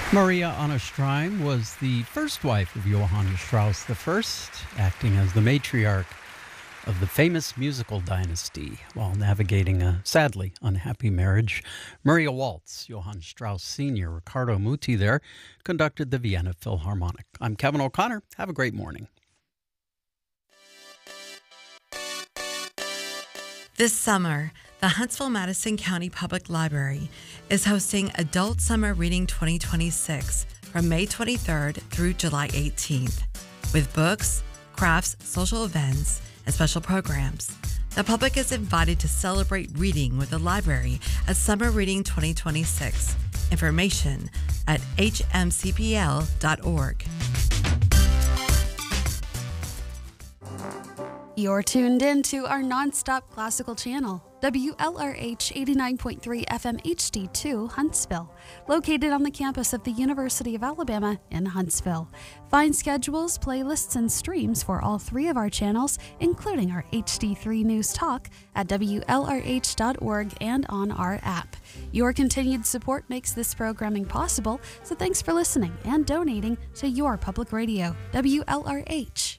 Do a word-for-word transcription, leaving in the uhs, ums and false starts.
Maria Anna Streim was the first wife of Johann Strauss the First, acting as the matriarch of the famous musical dynasty while navigating a sadly unhappy marriage. Maria Waltz, Johann Strauss Senior, Riccardo Muti there, conducted the Vienna Philharmonic. I'm Kevin O'Connor. Have a great morning. This summer, the Huntsville-Madison County Public Library is hosting Adult Summer Reading twenty twenty-six from May twenty-third through July eighteenth. With books, crafts, social events, and special programs, the public is invited to celebrate reading with the library at Summer Reading twenty twenty-six. Information at h m c p l dot org. You're tuned in to our nonstop classical channel, W L R H eighty-nine point three F M H D two, Huntsville, located on the campus of the University of Alabama in Huntsville. Find schedules, playlists, and streams for all three of our channels, including our H D three News Talk, at W L R H dot org and on our app. Your continued support makes this programming possible, so thanks for listening and donating to your public radio, W L R H.